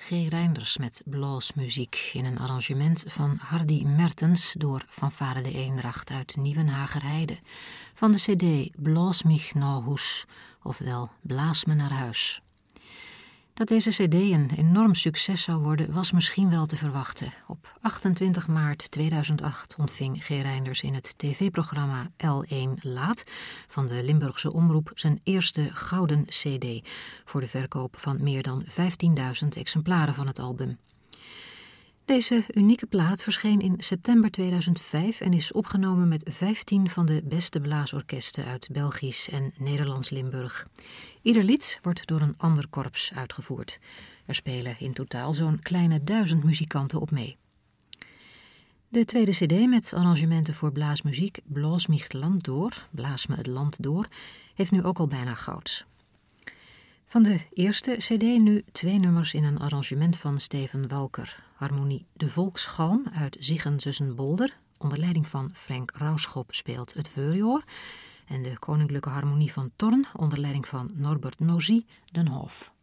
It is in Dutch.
G. Reinders met bluesmuziek in een arrangement van Hardy Mertens door Fanfare de Eendracht uit Nieuwenhagerheide van de cd Blas mich naar huis, ofwel Blaas me naar huis. Dat deze cd een enorm succes zou worden was misschien wel te verwachten. Op 28 maart 2008 ontving G. Reinders in het tv-programma L1 Laat van de Limburgse Omroep zijn eerste gouden cd voor de verkoop van meer dan 15.000 exemplaren van het album. Deze unieke plaat verscheen in september 2005 en is opgenomen met 15 van de beste blaasorkesten uit Belgisch en Nederlands Limburg. Ieder lied wordt door een ander korps uitgevoerd. Er spelen in totaal zo'n kleine 1000 muzikanten op mee. De tweede cd met arrangementen voor blaasmuziek, Blaas mich land door, Blaas me het land door, heeft nu ook al bijna goud. Van de eerste cd nu 2 nummers in een arrangement van Steven Walker. Harmonie De Volksgalm uit Ziegen Zussenbolder, onder leiding van Frank Rauschop speelt het Veurjoor. En de Koninklijke Harmonie van Thorn, onder leiding van Norbert Nozy, Den Hof.